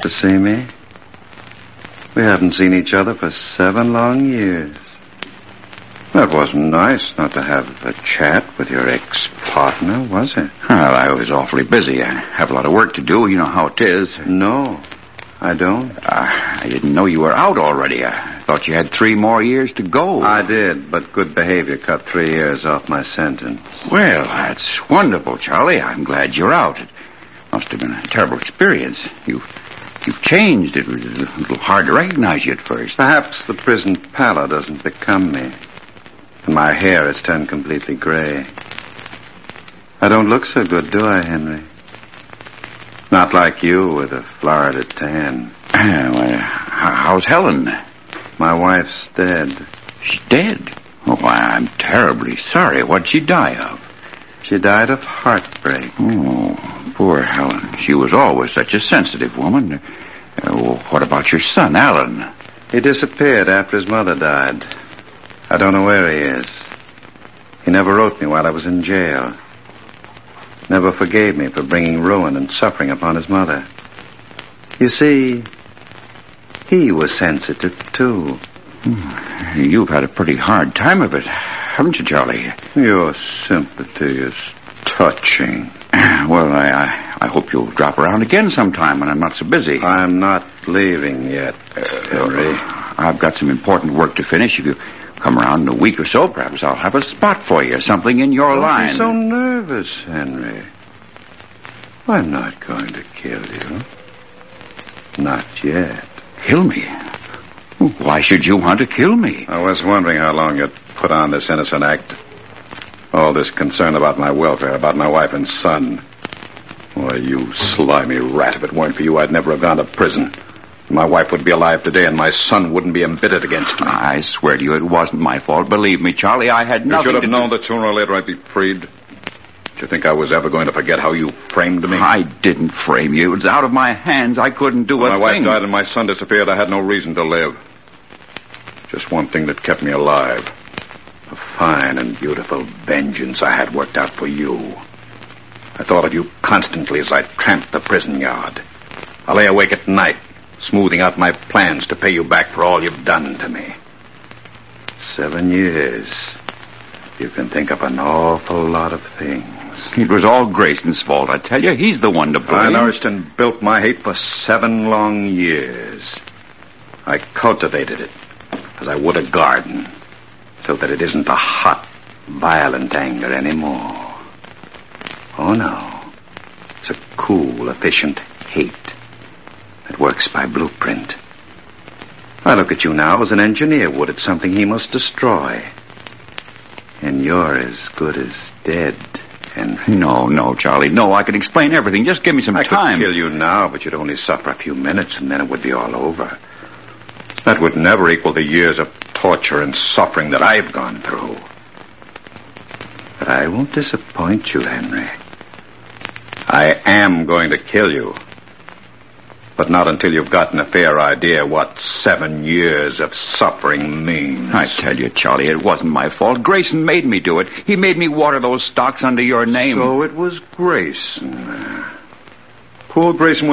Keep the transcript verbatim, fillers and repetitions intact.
to see me? We haven't seen each other for seven long years. That wasn't nice not to have a chat with your ex-partner, was it? Well, I was awfully busy. I have a lot of work to do. You know how it is. No, I don't. Uh, I didn't know you were out already. I thought you had three more years to go. I did, but good behavior cut three years off my sentence. Well, that's wonderful, Charlie. I'm glad you're out. It must have been a terrible experience. You... You've changed. It was a little hard to recognize you at first. Perhaps the prison pallor doesn't become me. And my hair has turned completely gray. I don't look so good, do I, Henry? Not like you with a Florida tan. Well, how's Helen? My wife's dead. She's dead? Oh, I'm terribly sorry. What'd she die of? She died of heartbreak. Oh, poor Helen. She was always such a sensitive woman. Uh, well, what about your son, Alan? He disappeared after his mother died. I don't know where he is. He never wrote me while I was in jail. Never forgave me for bringing ruin and suffering upon his mother. You see, he was sensitive, too. You've had a pretty hard time of it, haven't you, Charlie? Your sympathy is touching. Well, I, I, I hope you'll drop around again sometime when I'm not so busy. I'm not leaving yet, Henry. Uh, I've got some important work to finish. If you come around in a week or so, perhaps I'll have a spot for you, something in your Don't line. be so nervous, Henry. I'm not going to kill you. Not yet. Kill me? Why should you want to kill me? I was wondering how long you'd put on this innocent act. All this concern about my welfare, about my wife and son. Why, you slimy rat, if it weren't for you, I'd never have gone to prison. My wife would be alive today, and my son wouldn't be embittered against me. I swear to you, it wasn't my fault. Believe me, Charlie, I had nothing You should have to known do... that sooner or later I'd be freed. Did you think I was ever going to forget how you framed me? I didn't frame you. It was out of my hands. I couldn't do when a my thing. wife died and my son disappeared, I had no reason to live. Just one thing that kept me alive. A fine and beautiful vengeance I had worked out for you. I thought of you constantly as I tramped the prison yard. I lay awake at night, smoothing out my plans to pay you back for all you've done to me. Seven years. You can think of an awful lot of things. It was all Grayson's fault, I tell you. He's the one to blame. I nourished and built my hate for seven long years. I cultivated it as I would a garden, so that it isn't a hot, violent anger anymore. Oh, no. It's a cool, efficient hate that works by blueprint. I look at you now as an engineer would at something he must destroy. And you're as good as dead, Henry. No, no, Charlie. No, I can explain everything. Just give me some I time. I could kill you now, but you'd only suffer a few minutes, and then it would be all over. That would never equal the years of torture and suffering that I've gone through. But I won't disappoint you, Henry. I am going to kill you. But not until you've gotten a fair idea what seven years of suffering means. I tell you, Charlie, it wasn't my fault. Grayson made me do it. He made me water those stocks under your name. So it was Grayson. Poor Grayson